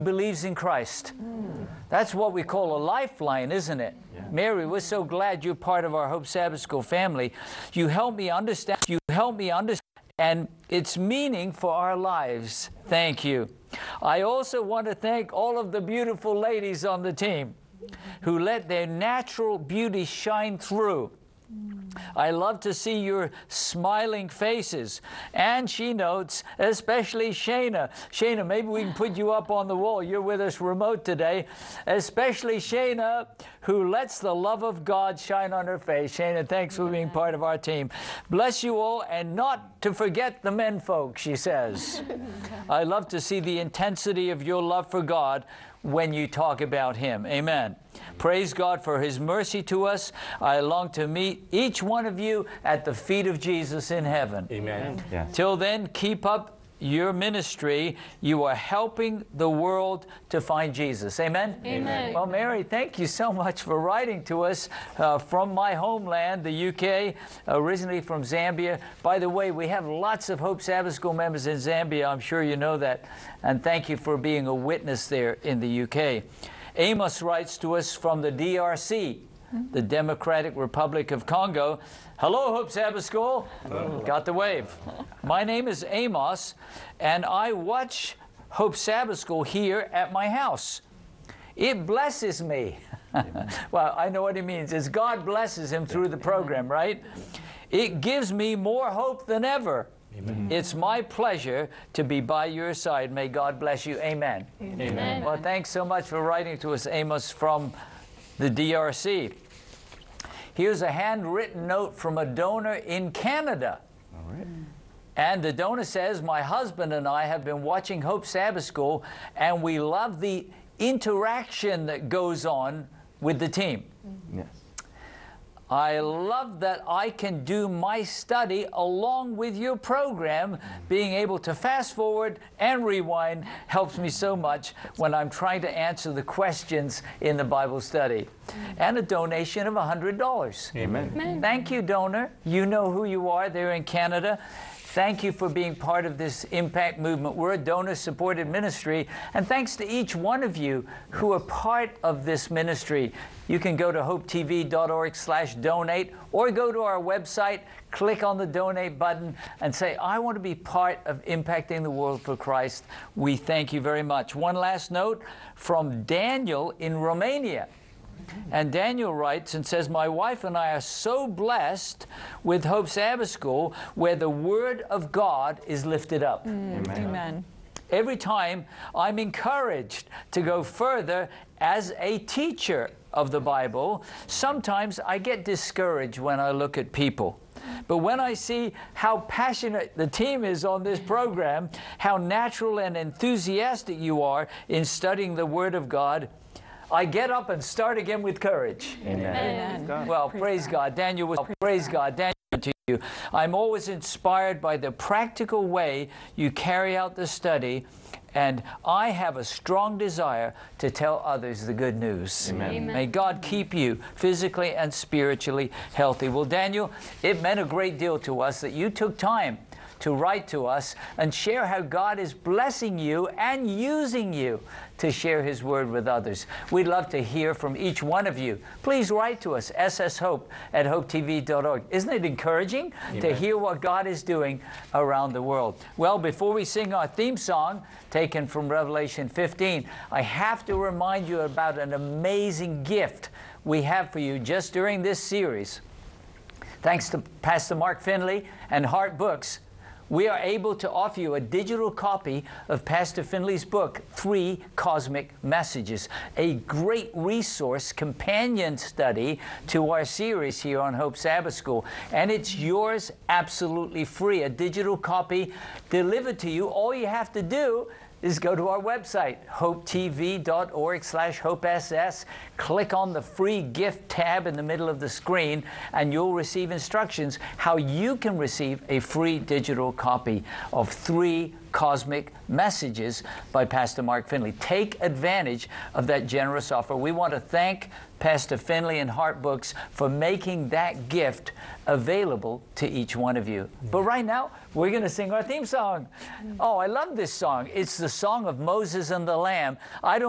believes in Christ. That's what we call a lifeline, isn't it? Yeah. Mary, we're so glad you're part of our Hope Sabbath School family. You help me understand. You help me understand. And it's meaning for our lives. Thank you. I also want to thank all of the beautiful ladies on the team who let their natural beauty shine through. I love to see your smiling faces. And she notes, especially Shana. Shana, maybe we can put you up on the wall. You're with us remote today. Especially Shana, who lets the love of God shine on her face. Shana, thanks for being part of our team. Bless you all, and not to forget the men folk, she says. I love to see the intensity of your love for God when you talk about Him. Amen. Praise God for His mercy to us. I long to meet each one of you at the feet of Jesus in heaven. Amen. Yes. Till then, keep up your ministry. You are helping the world to find Jesus. Amen? Amen. Well, Mary, thank you so much for writing to us from my homeland, the UK, originally from Zambia. By the way, we have lots of Hope Sabbath School members in Zambia. I'm sure you know that. And thank you for being a witness there in the UK. Amos writes to us from the DRC, the Democratic Republic of Congo. Hello, Hope Sabbath School. Hello. Got the wave. My name is Amos, and I watch Hope Sabbath School here at my house. It blesses me. Well, I know what he means. It's God blesses him through the program, right? It gives me more hope than ever. Amen. It's my pleasure to be by your side. May God bless you. Amen. Amen. Well, thanks so much for writing to us, Amos, from the DRC. Here's a handwritten note from a donor in Canada. All right. And the donor says, my husband and I have been watching Hope Sabbath School, and we love the interaction that goes on with the team. Yes. I love that I can do my study along with your program. Being able to fast forward and rewind helps me so much when I'm trying to answer the questions in the Bible study. And a donation of $100. Amen. Amen. Thank you, donor. You know who you are there in Canada. Thank you for being part of this impact movement. We're a donor-supported ministry, and thanks to each one of you who are part of this ministry. You can go to hopetv.org/donate, or go to our website, click on the donate button, and say, I want to be part of impacting the world for Christ. We thank you very much. One last note from Daniel in Romania. And Daniel writes and says, my wife and I are so blessed with Hope Sabbath School, where the Word of God is lifted up. Amen. Amen. Every time I'm encouraged to go further as a teacher of the Bible, sometimes I get discouraged when I look at people. But when I see how passionate the team is on this program, how natural and enthusiastic you are in studying the Word of God, I get up and start again with courage. Amen. Amen. Well, praise God. Daniel was praise God. Daniel, to you. I'm always inspired by the practical way you carry out the study, and I have a strong desire to tell others the good news. Amen. Amen. May God keep you physically and spiritually healthy. Well, Daniel, it meant a great deal to us that you took time to write to us and share how God is blessing you and using you to share His Word with others. We'd love to hear from each one of you. Please write to us, sshope@hopetv.org. Isn't it encouraging to hear what God is doing around the world? Well, before we sing our theme song, taken from Revelation 15, I have to remind you about an amazing gift we have for you just during this series. Thanks to Pastor Mark Finley and Heart Books, we are able to offer you a digital copy of Pastor Finley's book, 3 Cosmic Messages, a great resource companion study to our series here on Hope Sabbath School. And it's yours absolutely free, a digital copy delivered to you. All you have to do is go to our website, hopetv.org/hopeSS, click on the free gift tab in the middle of the screen, and you'll receive instructions how you can receive a free digital copy of 3 cosmic messages by Pastor Mark Finley. Take advantage of that generous offer. We want to thank Pastor Finley and Heart Books for making that gift available to each one of you. But right now, we're going to sing our theme song. Oh, I love this song. It's the song of Moses and the Lamb. I don't